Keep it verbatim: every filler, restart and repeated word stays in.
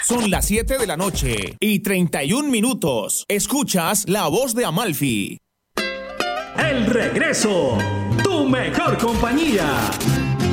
Son las siete de la noche y treinta y un minutos. Escuchas La Voz de Amalfi. El regreso, tu mejor compañía.